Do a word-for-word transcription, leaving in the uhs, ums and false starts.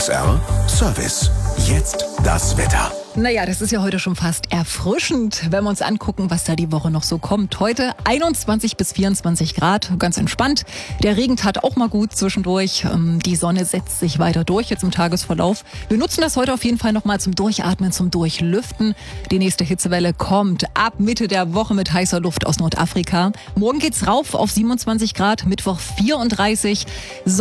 S R Service. Jetzt das Wetter. Naja, das ist ja heute schon fast erfrischend, wenn wir uns angucken, was da die Woche noch so kommt. Heute einundzwanzig bis vierundzwanzig Grad, ganz entspannt. Der Regen tat auch mal gut zwischendurch. Die Sonne setzt sich weiter durch jetzt im Tagesverlauf. Wir nutzen das heute auf jeden Fall nochmal zum Durchatmen, zum Durchlüften. Die nächste Hitzewelle kommt ab Mitte der Woche mit heißer Luft aus Nordafrika. Morgen geht's rauf auf siebenundzwanzig Grad, Mittwoch vierunddreißig.